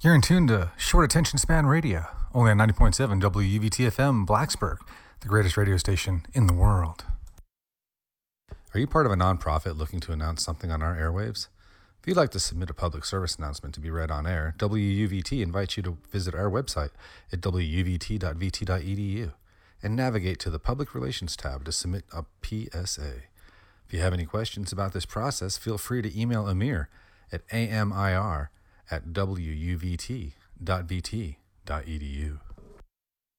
You're in tune to Short Attention Span Radio, only on 90.7 WUVT-FM Blacksburg, the greatest radio station in the world. Are you part of a nonprofit looking to announce something on our airwaves? If you'd like to submit a public service announcement to be read on air, WUVT invites you to visit our website at wuvt.vt.edu and navigate to the Public Relations tab to submit a PSA. If you have any questions about this process, feel free to email Amir at amir@wuvt.vt.edu.